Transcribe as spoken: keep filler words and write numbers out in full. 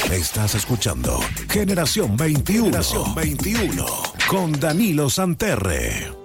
Estás escuchando Generación veintiuno. Generación veintiuno con Danilo Santerre.